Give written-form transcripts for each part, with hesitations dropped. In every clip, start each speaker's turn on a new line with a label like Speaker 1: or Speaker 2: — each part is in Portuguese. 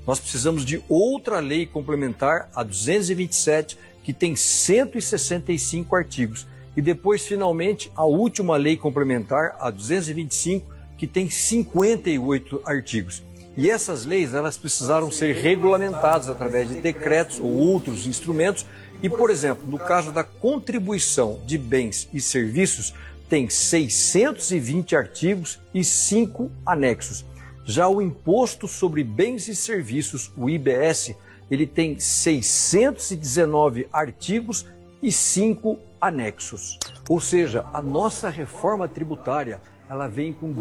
Speaker 1: nós precisamos de outra lei complementar, a 227, que tem 165 artigos. E depois, finalmente, a última lei complementar, a 225, que tem 58 artigos. E essas leis, elas precisaram ser regulamentadas através de decretos ou outros instrumentos. E, por exemplo, no caso da contribuição de bens e serviços, tem 620 artigos e 5 anexos. Já o Imposto sobre Bens e Serviços, o IBS, ele tem 619 artigos e 5 anexos. Ou seja, a nossa reforma tributária, ela vem com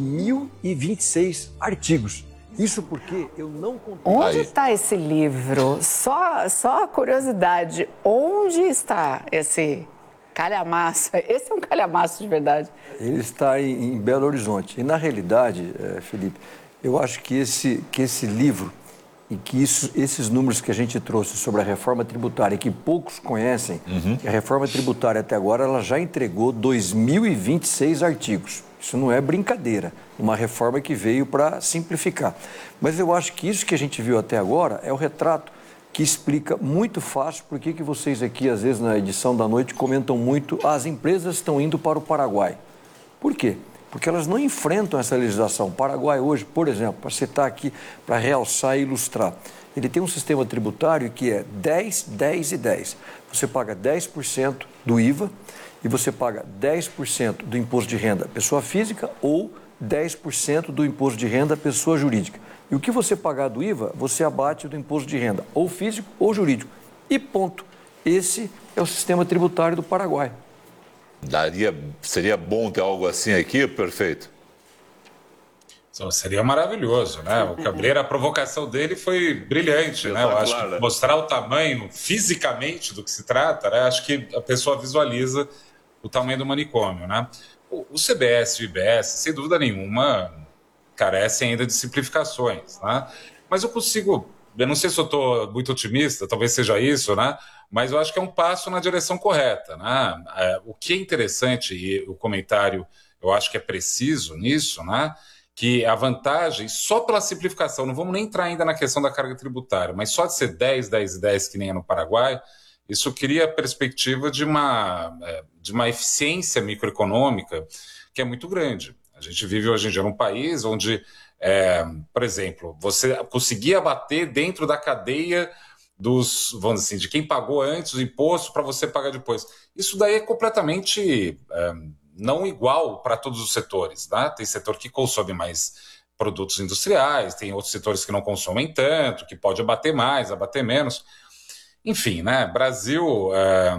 Speaker 1: 2.026 artigos. Isso porque eu não contei...
Speaker 2: Onde está esse livro? Só curiosidade, onde está esse calhamaço? Esse é um calhamaço de verdade.
Speaker 1: Ele está em Belo Horizonte. E, na realidade, Felipe, eu acho que esse livro e que esses números que a gente trouxe sobre a reforma tributária, que poucos conhecem, que a reforma tributária até agora ela já entregou 2.026 artigos. Isso não é brincadeira, uma reforma que veio para simplificar. Mas eu acho que isso que a gente viu até agora é o retrato que explica muito fácil por que vocês aqui, às vezes, na edição da noite, comentam muito as empresas estão indo para o Paraguai. Por quê? Porque elas não enfrentam essa legislação. O Paraguai hoje, por exemplo, para citar aqui, para realçar e ilustrar, ele tem um sistema tributário que é 10, 10 e 10. Você paga 10% do IVA e você paga 10% do imposto de renda pessoa física ou 10% do imposto de renda pessoa jurídica. E o que você pagar do IVA, você abate do imposto de renda ou físico ou jurídico. E ponto. Esse é o sistema tributário do Paraguai.
Speaker 3: Seria bom ter algo assim aqui, perfeito?
Speaker 4: Seria maravilhoso, né? O Cabreira, a provocação dele foi brilhante, né? Eu acho que mostrar o tamanho fisicamente do que se trata, né? Acho que a pessoa visualiza o tamanho do manicômio, né? O CBS e o IBS, sem dúvida nenhuma, carecem ainda de simplificações, né? Mas eu não sei se eu estou muito otimista, talvez seja isso, né? Mas eu acho que é um passo na direção correta, né? O que é interessante, e o comentário eu acho que é preciso nisso, né? Que a vantagem, só pela simplificação, não vamos nem entrar ainda na questão da carga tributária, mas só de ser 10, 10 e 10, que nem é no Paraguai, isso cria a perspectiva de uma eficiência microeconômica que é muito grande. A gente vive hoje em dia num país onde, por exemplo, você conseguia abater dentro da cadeia vamos dizer assim, de quem pagou antes o imposto para você pagar depois. Isso daí é completamente não igual para todos os setores, né? Tem setor que consome mais produtos industriais, tem outros setores que não consomem tanto, que pode abater mais, abater menos. Enfim, né? Brasil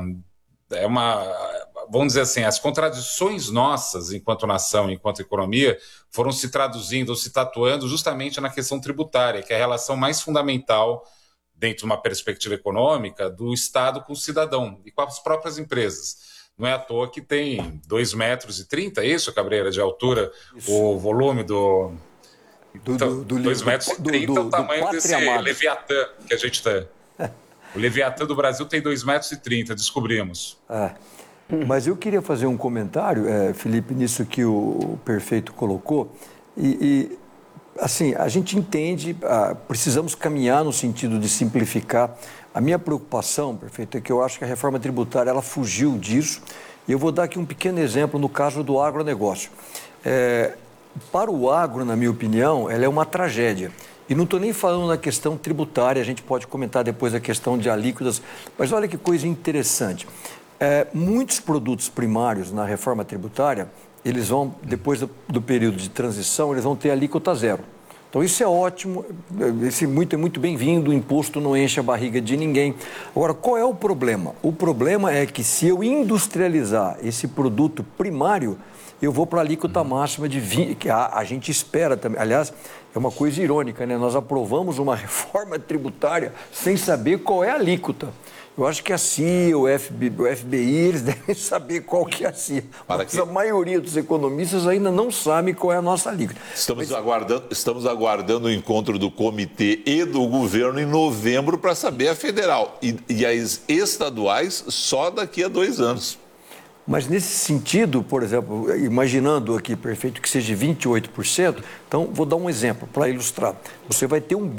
Speaker 4: vamos dizer assim, as contradições nossas enquanto nação, enquanto economia, foram se traduzindo ou se tatuando justamente na questão tributária, que é a relação mais fundamental dentro de uma perspectiva econômica do Estado com o cidadão e com as próprias empresas. Não é à toa que tem 2,30 metros, é isso, Cabreira, de altura, isso. O volume do 2,30 metros é o tamanho desse Leviatã que a gente tem. O Leviatã do Brasil tem 2,30 metros, descobrimos.
Speaker 1: Mas eu queria fazer um comentário, Felipe, nisso que o Perfeito colocou. Assim, a gente entende, precisamos caminhar no sentido de simplificar. A minha preocupação, Perfeito, é que eu acho que a reforma tributária ela fugiu disso. E eu vou dar aqui um pequeno exemplo no caso do agronegócio. Para o agro, na minha opinião, ela é uma tragédia. E não estou nem falando na questão tributária, a gente pode comentar depois a questão de alíquotas, mas olha que coisa interessante. Muitos produtos primários na reforma tributária, eles vão, depois do período de transição, eles vão ter alíquota zero. Então isso é ótimo, é muito bem-vindo, o imposto não enche a barriga de ninguém. Agora, qual é o problema? O problema é que se eu industrializar esse produto primário, eu vou para a alíquota máxima de 20%, que a gente espera também. Aliás, é uma coisa irônica, né? Nós aprovamos uma reforma tributária sem saber qual é a alíquota. Eu acho que a CIA, o FBI, eles devem saber qual que é a CIA. Mas a maioria dos economistas ainda não sabe qual é a nossa alíquota.
Speaker 3: Estamos aguardando o encontro do comitê e do governo em novembro para saber a federal. E as estaduais só daqui a 2 anos.
Speaker 1: Mas nesse sentido, por exemplo, imaginando aqui, Perfeito, que seja 28%, então vou dar um exemplo para ilustrar. Você vai ter